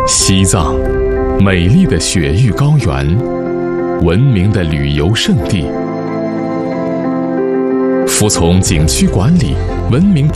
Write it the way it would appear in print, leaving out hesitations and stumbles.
西藏，美丽的雪域高原，闻名的旅游胜地，服从景区管理，文明